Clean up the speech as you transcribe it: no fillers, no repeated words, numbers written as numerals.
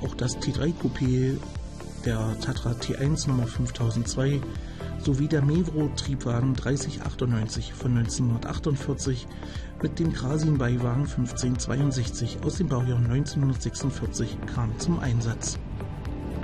Auch das T3 Coupé der Tatra T1 Nummer 5002 sowie der Mevro Triebwagen 3098 von 1948 mit dem Krasin Beiwagen 1562 aus dem Baujahr 1946 kam zum Einsatz.